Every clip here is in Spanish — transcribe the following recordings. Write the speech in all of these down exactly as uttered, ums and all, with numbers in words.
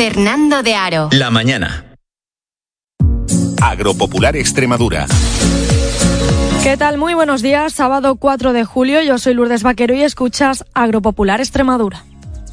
Fernando de Aro. La mañana. Agropopular Extremadura. ¿Qué tal? Muy buenos días. Sábado cuatro de julio. Yo soy Lourdes Vaquero y escuchas Agropopular Extremadura.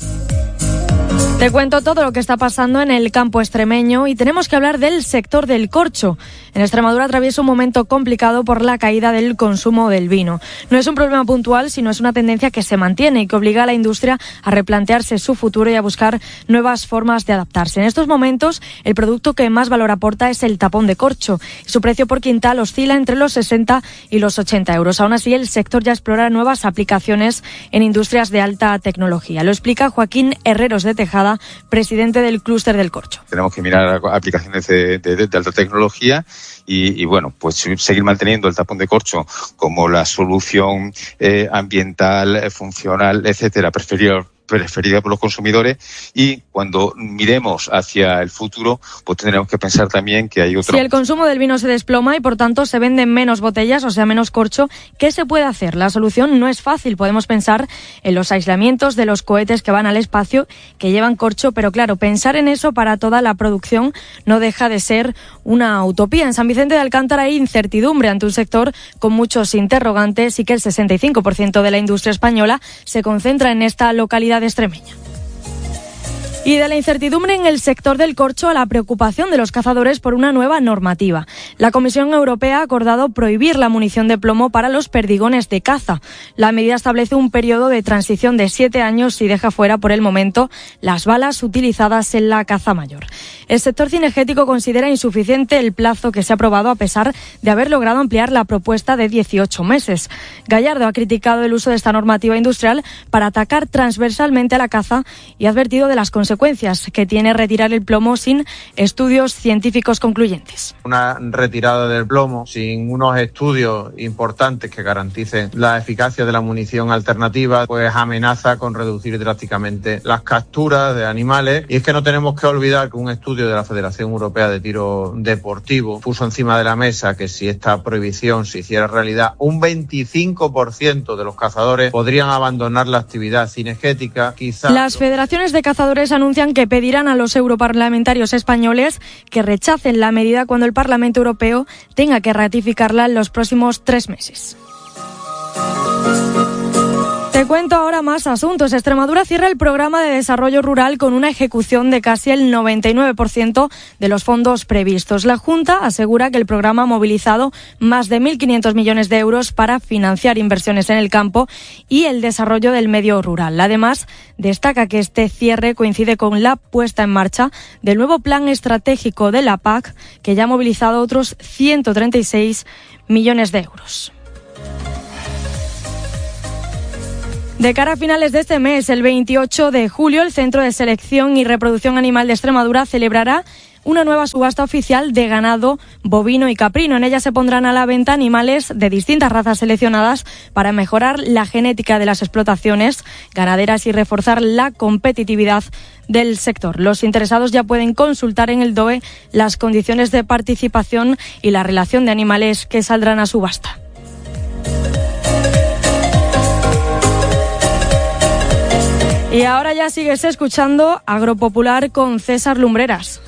Te cuento todo lo que está pasando en el campo extremeño y tenemos que hablar del sector del corcho. En Extremadura atraviesa un momento complicado por la caída del consumo del vino. No es un problema puntual, sino es una tendencia que se mantiene y que obliga a la industria a replantearse su futuro y a buscar nuevas formas de adaptarse. En estos momentos, el producto que más valor aporta es el tapón de corcho. Su precio por quintal oscila entre los sesenta y los ochenta euros. Aún así, el sector ya explora nuevas aplicaciones en industrias de alta tecnología. Lo explica Joaquín Herreros de Tejada, presidente del clúster del corcho. Tenemos que mirar aplicaciones de, de, de alta tecnología y, y, bueno, pues seguir manteniendo el tapón de corcho como la solución eh, ambiental, funcional, etcétera, preferida preferida por los consumidores, y cuando miremos hacia el futuro, pues tendremos que pensar también que hay otro... Si el consumo del vino se desploma y por tanto se venden menos botellas, o sea menos corcho, ¿qué se puede hacer? La solución no es fácil. Podemos pensar en los aislamientos de los cohetes que van al espacio, que llevan corcho, pero claro, pensar en eso para toda la producción no deja de ser una utopía. En San Vicente de Alcántara hay incertidumbre ante un sector con muchos interrogantes y que el sesenta y cinco por ciento de la industria española se concentra en esta localidad extremeña. Y de la incertidumbre en el sector del corcho a la preocupación de los cazadores por una nueva normativa. La Comisión Europea ha acordado prohibir la munición de plomo para los perdigones de caza. La medida establece un periodo de transición de siete años y deja fuera por el momento las balas utilizadas en la caza mayor. El sector cinegético considera insuficiente el plazo que se ha aprobado a pesar de haber logrado ampliar la propuesta de dieciocho meses. Gallardo ha criticado el uso de esta normativa industrial para atacar transversalmente a la caza y ha advertido de las consecuencias que tiene retirar el plomo sin estudios científicos concluyentes. Una retirada del plomo sin unos estudios importantes que garanticen la eficacia de la munición alternativa, pues amenaza con reducir drásticamente las capturas de animales. Y es que no tenemos que olvidar que un estudio de la Federación Europea de Tiro Deportivo puso encima de la mesa que si esta prohibición se hiciera realidad, un veinticinco por ciento de los cazadores podrían abandonar la actividad cinegética. Quizás las federaciones de cazadores anuncian que pedirán a los europarlamentarios españoles que rechacen la medida cuando el Parlamento Europeo tenga que ratificarla en los próximos tres meses. Te cuento ahora más asuntos. Extremadura cierra el programa de desarrollo rural con una ejecución de casi el noventa y nueve por ciento de los fondos previstos. La Junta asegura que el programa ha movilizado más de mil quinientos millones de euros para financiar inversiones en el campo y el desarrollo del medio rural. Además, destaca que este cierre coincide con la puesta en marcha del nuevo plan estratégico de la P A C, que ya ha movilizado otros ciento treinta y seis millones de euros. De cara a finales de este mes, el veintiocho de julio, el Centro de Selección y Reproducción Animal de Extremadura celebrará una nueva subasta oficial de ganado bovino y caprino. En ella se pondrán a la venta animales de distintas razas seleccionadas para mejorar la genética de las explotaciones ganaderas y reforzar la competitividad del sector. Los interesados ya pueden consultar en el D O E las condiciones de participación y la relación de animales que saldrán a subasta. Y ahora ya sigues escuchando Agropopular con César Lumbreras.